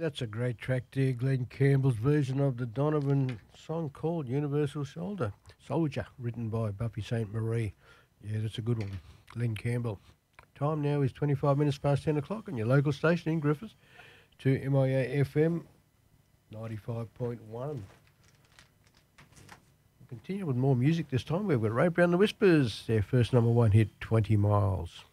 That's a great track there, Glenn Campbell's version of the Donovan song called Universal Shoulder Soldier, written by Buffy St. Marie. Yeah, that's a good one. Glenn Campbell. Time now is 25 minutes past 10 o'clock on your local station in Griffith to MIA FM 95.1. We'll continue with more music this time. We've got Ray Brown the Whispers, their first number one hit, 20 Miles.